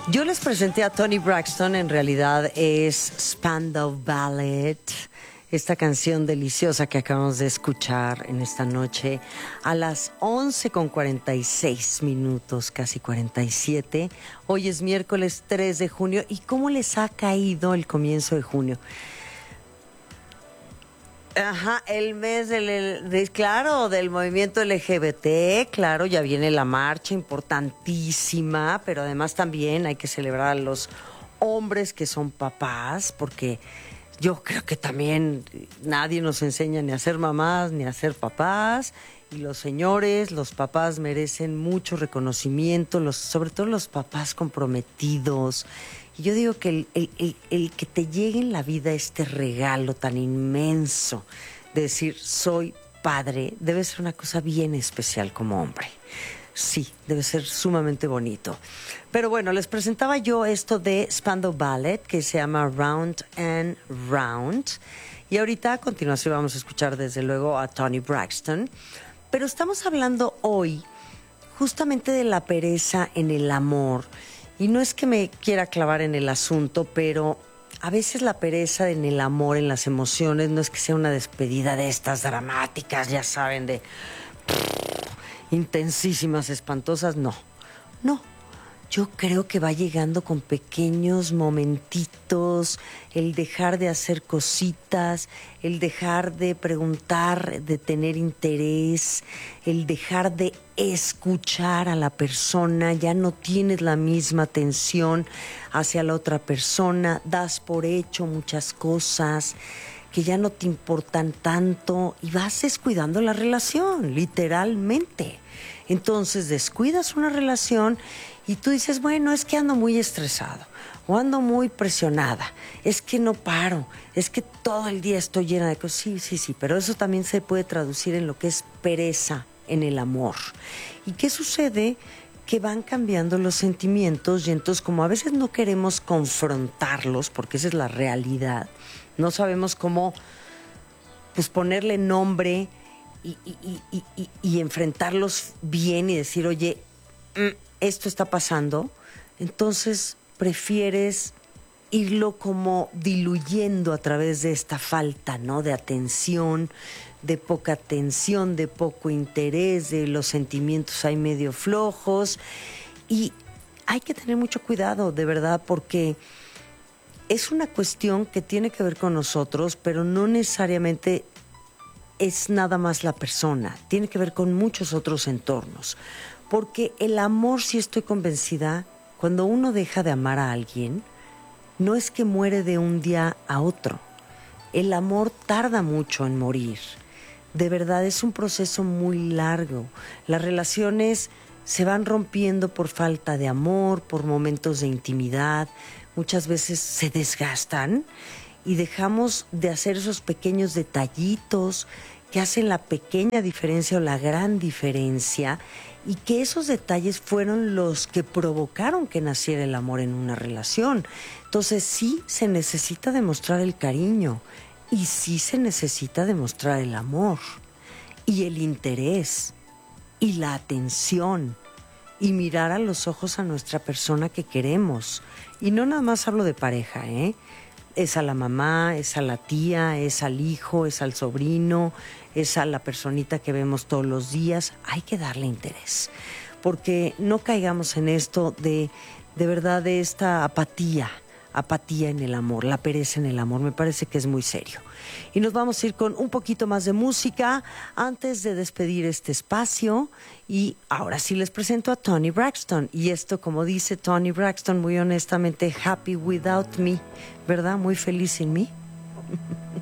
Yo les presenté a Toni Braxton, en realidad es Spandau Ballet, esta canción deliciosa que acabamos de escuchar en esta noche a las 11:46, casi 47. Hoy es miércoles 3 de junio. ¿Y cómo les ha caído el comienzo de junio? Ajá, el mes claro, del movimiento LGBT, claro, ya viene la marcha importantísima, pero además también hay que celebrar a los hombres que son papás, porque yo creo que también nadie nos enseña ni a ser mamás ni a ser papás, y los señores, los papás merecen mucho reconocimiento, sobre todo los papás comprometidos. Y yo digo que el que te llegue en la vida este regalo tan inmenso de decir soy padre, debe ser una cosa bien especial como hombre. Sí, debe ser sumamente bonito. Pero bueno, les presentaba yo esto de Spandau Ballet, que se llama Round and Round. Y ahorita a continuación vamos a escuchar desde luego a Toni Braxton. Pero estamos hablando hoy justamente de la pereza en el amor. Y no es que me quiera clavar en el asunto, pero a veces la pereza en el amor, en las emociones, no es que sea una despedida de estas dramáticas, ya saben, de intensísimas, espantosas, no. Yo creo que va llegando con pequeños momentitos, el dejar de hacer cositas, el dejar de preguntar, de tener interés, el dejar de escuchar a la persona, ya no tienes la misma atención hacia la otra persona, das por hecho muchas cosas que ya no te importan tanto y vas descuidando la relación, literalmente. Entonces descuidas una relación y tú dices, bueno, es que ando muy estresado o ando muy presionada, es que no paro, es que todo el día estoy llena de cosas. Sí, pero eso también se puede traducir en lo que es pereza en el amor. ¿Y qué sucede? Que van cambiando los sentimientos y entonces como a veces no queremos confrontarlos, porque esa es la realidad, no sabemos cómo pues ponerle nombre y enfrentarlos bien y decir, oye, esto está pasando, entonces prefieres irlo como diluyendo a través de esta falta, ¿no? De atención, de poca atención, de poco interés, de los sentimientos ahí medio flojos. Y hay que tener mucho cuidado, de verdad, porque es una cuestión que tiene que ver con nosotros, pero no necesariamente es nada más la persona, tiene que ver con muchos otros entornos. Porque el amor, sí estoy convencida, cuando uno deja de amar a alguien, no es que muere de un día a otro. El amor tarda mucho en morir. De verdad, es un proceso muy largo. Las relaciones se van rompiendo por falta de amor, por momentos de intimidad. Muchas veces se desgastan y dejamos de hacer esos pequeños detallitos que hacen la pequeña diferencia o la gran diferencia, y que esos detalles fueron los que provocaron que naciera el amor en una relación. Entonces sí se necesita demostrar el cariño y sí se necesita demostrar el amor y el interés y la atención y mirar a los ojos a nuestra persona que queremos. Y no nada más hablo de pareja, es a la mamá, es a la tía, es al hijo, es al sobrino, es a la personita que vemos todos los días. Hay que darle interés, porque no caigamos en esto de verdad, de esta apatía en el amor, la pereza en el amor. Me parece que es muy serio. Y nos vamos a ir con un poquito más de música antes de despedir este espacio. Y ahora sí les presento a Toni Braxton. Y esto, como dice Toni Braxton, muy honestamente, happy without me, ¿verdad? Muy feliz sin mí.